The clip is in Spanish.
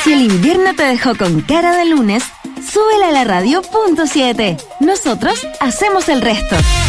Si el invierno te dejó con cara de lunes, súbela a la radio.7. Nosotros hacemos el resto.